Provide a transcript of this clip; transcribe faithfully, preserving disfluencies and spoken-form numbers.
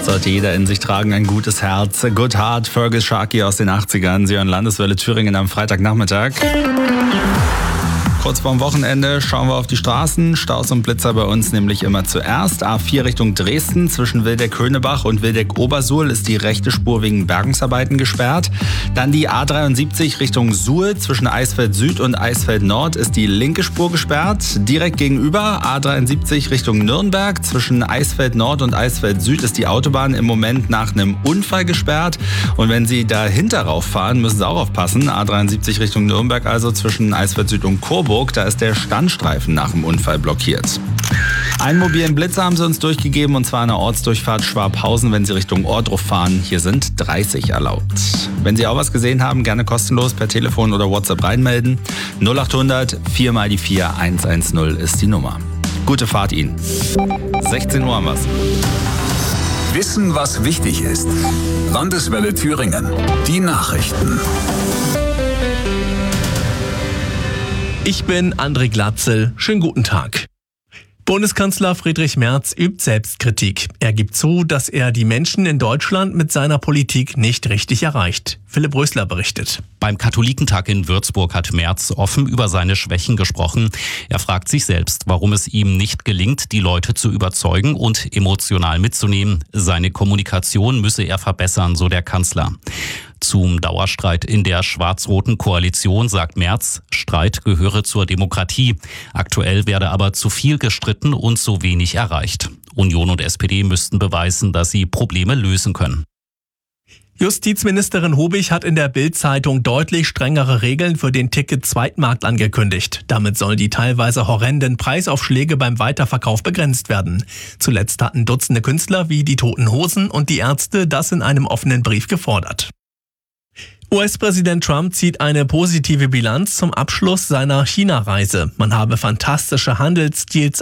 sollte jeder in sich tragen, ein gutes Herz. Good Heart, Fergus Sharkey aus den achtzigern. Sie hören Landeswelle Thüringen am Freitagnachmittag. Kurz vorm Wochenende schauen wir auf die Straßen. Staus und Blitzer bei uns nämlich immer zuerst. A vier Richtung Dresden zwischen Wildeck-Höhnebach und Wildeck-Obersuhl ist die rechte Spur wegen Bergungsarbeiten gesperrt. Dann die A dreiundsiebzig Richtung Suhl zwischen Eisfeld Süd und Eisfeld Nord ist die linke Spur gesperrt. Direkt gegenüber A dreiundsiebzig Richtung Nürnberg zwischen Eisfeld Nord und Eisfeld Süd ist die Autobahn im Moment nach einem Unfall gesperrt. Und wenn Sie dahinter rauffahren, müssen Sie auch aufpassen. A dreiundsiebzig Richtung Nürnberg also zwischen Eisfeld Süd und Coburg. Da ist der Standstreifen nach dem Unfall blockiert. Einen mobilen Blitzer haben sie uns durchgegeben, und zwar an der Ortsdurchfahrt Schwabhausen, wenn Sie Richtung Ohrdruf fahren. Hier sind dreißig erlaubt. Wenn Sie auch was gesehen haben, gerne kostenlos per Telefon oder WhatsApp reinmelden. null acht hundert vier mal die vier eins eins null ist die Nummer. Gute Fahrt Ihnen. sechzehn Uhr haben wir's. Wissen, was wichtig ist. Landeswelle Thüringen. Die Nachrichten. Ich bin André Glatzel. Schönen guten Tag. Bundeskanzler Friedrich Merz übt Selbstkritik. Er gibt zu, dass er die Menschen in Deutschland mit seiner Politik nicht richtig erreicht. Philipp Rösler berichtet. Beim Katholikentag in Würzburg hat Merz offen über seine Schwächen gesprochen. Er fragt sich selbst, warum es ihm nicht gelingt, die Leute zu überzeugen und emotional mitzunehmen. Seine Kommunikation müsse er verbessern, so der Kanzler. Zum Dauerstreit in der schwarz-roten Koalition sagt Merz, Streit gehöre zur Demokratie. Aktuell werde aber zu viel gestritten und zu wenig erreicht. Union und S P D müssten beweisen, dass sie Probleme lösen können. Justizministerin Hobig hat in der Bild-Zeitung deutlich strengere Regeln für den Ticket-Zweitmarkt angekündigt. Damit sollen die teilweise horrenden Preisaufschläge beim Weiterverkauf begrenzt werden. Zuletzt hatten Dutzende Künstler wie die Toten Hosen und die Ärzte das in einem offenen Brief gefordert. U S-Präsident Trump zieht eine positive Bilanz zum Abschluss seiner China-Reise. Man habe fantastische Handelsdeals